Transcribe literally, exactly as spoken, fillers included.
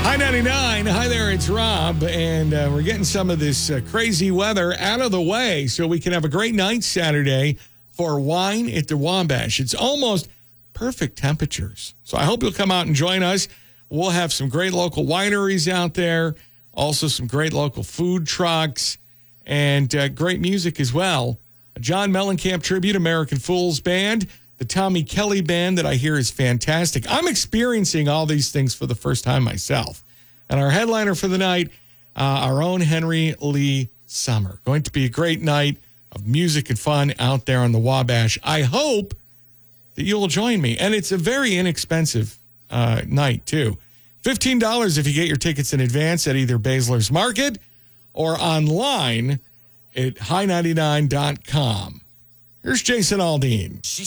Hi ninety-nine. Hi there, it's Rob. And uh, we're getting some of this uh, crazy weather out of the way so we can have a great night Saturday for wine at the Wabash. It's almost perfect temperatures. So I hope you'll come out and join us. We'll have some great local wineries out there, also some great local food trucks, and uh, great music as well. A John Mellencamp tribute, American Fools Band, the Tommy Kelly Band that I hear is fantastic. I'm experiencing all these things for the first time myself. And our headliner for the night, uh, our own Henry Lee Summer. Going to be a great night of music and fun out there on the Wabash. I hope that you'll join me. And it's a very inexpensive uh, night, too. fifteen dollars if you get your tickets in advance at either Baszler's Market or online at high ninety-nine dot com. Here's Jason Aldean.